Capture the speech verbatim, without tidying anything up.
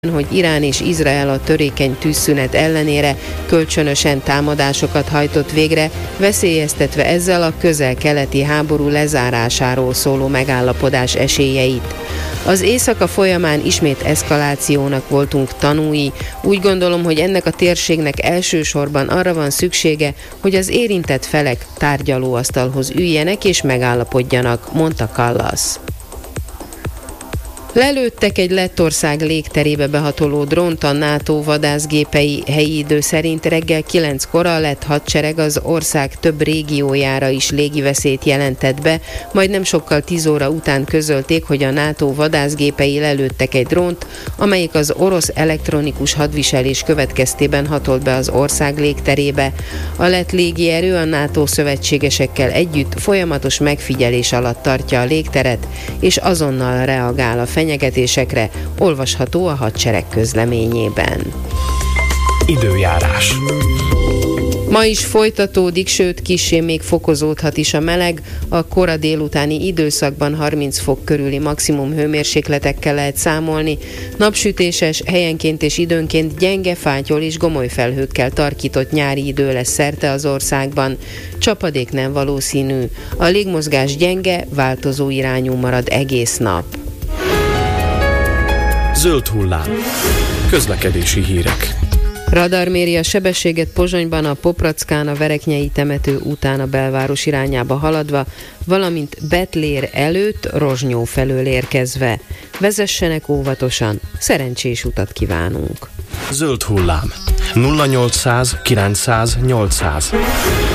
hogy Irán és Izrael a törékeny tűzszünet ellenére kölcsönösen támadásokat hajtott végre, veszélyeztetve ezzel a közel-keleti háború lezárásáról szóló megállapodás esélyeit. Az éjszaka folyamán ismét eszkalációnak voltunk tanúi. Úgy gondolom, hogy ennek a térségnek elsősorban arra van szüksége, hogy az érintett felek tárgyalóasztalhoz üljenek és megállapodjanak, mondta Kallas. Lelőttek egy Lettország légterébe behatoló drónt, a NATO vadászgépei helyi idő szerint reggel kilenckor a lett hadsereg az ország több régiójára is légiveszélyt jelentett be, majd nem sokkal tíz óra után közölték, hogy a NATO vadászgépei lelőttek egy drónt, amelyik az orosz elektronikus hadviselés következtében hatolt be az ország légterébe. A lett légierő a NATO szövetségesekkel együtt folyamatos megfigyelés alatt tartja a légteret, és azonnal reagál a fenyegetésekre, olvasható a hadsereg közleményében. Időjárás. Ma is folytatódik, sőt kissé még fokozódhat is a meleg. A kora délutáni időszakban harminc fok körüli maximum hőmérsékletekkel lehet számolni. Napsütéses, helyenként és időnként gyenge, fátyol és gomoly felhőkkel tarkított nyári idő lesz szerte az országban. Csapadék nem valószínű. A légmozgás gyenge, változó irányú marad egész nap. Zöld hullám. Közlekedési hírek. Radar méri a sebességet Pozsonyban, a Poprackán, a Vereknyei temető után a belváros irányába haladva, valamint Betlér előtt Rozsnyó felől érkezve. Vezessenek óvatosan, szerencsés utat kívánunk. Zöld hullám. nulla nyolcszáz kilencszáz nyolcszáz.